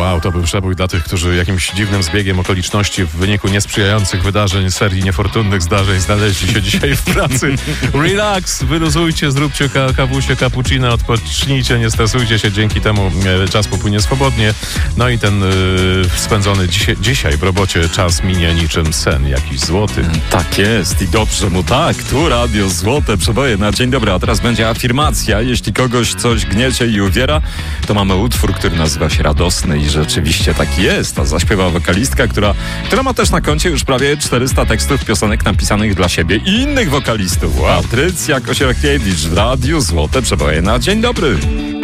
Wow, to był przebój dla tych, którzy jakimś dziwnym zbiegiem okoliczności w wyniku niesprzyjających wydarzeń, serii niefortunnych zdarzeń znaleźli się dzisiaj w pracy. Relax, wyluzujcie, zróbcie kawusie, cappuccino, odpocznijcie, nie stresujcie się, dzięki temu czas popłynie swobodnie. No i ten spędzony dzisiaj w robocie czas minie niczym sen jakiś złoty. Tak jest i dobrze mu tak. Tu Radio Złote Przeboje na dzień dobry, a teraz będzie afirmacja. Jeśli kogoś coś gniecie i uwiera, to mamy utwór, który nazywa się Radosny i rzeczywiście taki jest. A zaśpiewa wokalistka, która ma też na koncie już prawie 400 tekstów piosenek napisanych dla siebie i innych wokalistów. Patrycja Kosiorkiewicz w Radiu Złote Przeboje na dzień dobry.